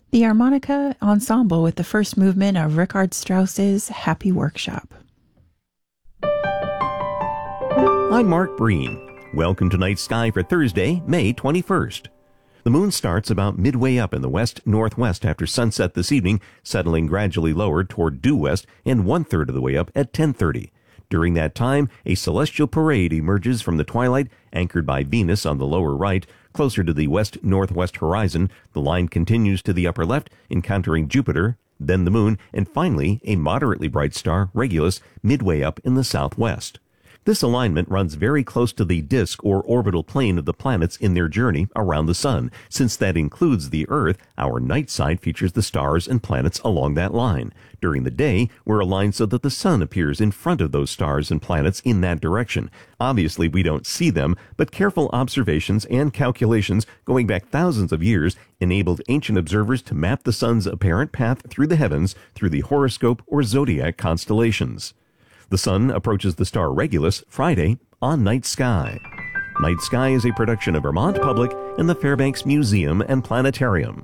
The harmonica ensemble with the first movement of Richard Strauss's Happy Workshop. I'm Mark Breen. Welcome to Night Sky for Thursday, May 21st. The moon starts about midway up in the west-northwest after sunset this evening, settling gradually lower toward due west and one-third of the way up at 10:30. During that time, a celestial parade emerges from the twilight, anchored by Venus on the lower right. Closer to the west-northwest horizon, the line continues to the upper left, encountering Jupiter, then the moon, and finally a moderately bright star, Regulus, midway up in the southwest. This alignment runs very close to the disk or orbital plane of the planets in their journey around the sun. Since that includes the Earth, our night side features the stars and planets along that line. During the day, we're aligned so that the sun appears in front of those stars and planets in that direction. Obviously, we don't see them, but careful observations and calculations going back thousands of years enabled ancient observers to map the sun's apparent path through the heavens through the horoscope or zodiac constellations. The sun approaches the star Regulus Friday on Night Sky. Night Sky is a production of Vermont Public and the Fairbanks Museum and Planetarium.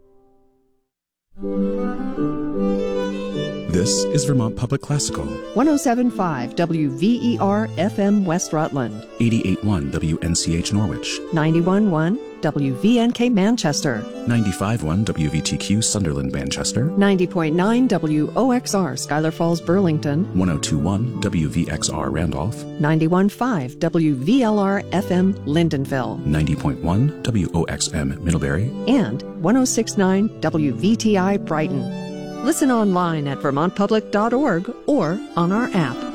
This is Vermont Public Classical. 107.5 WVER FM West Rutland. 88.1 WNCH Norwich. 91.1 WVNK Manchester. 95.1 WVTQ Sunderland Manchester. 90.9 WOXR Schuyler Falls Burlington. 102.1 WVXR Randolph. 91.5 WVLR FM Lindenville. 90.1 WOXM Middlebury. And 106.9 WVTI Brighton. Listen online at vermontpublic.org or on our app.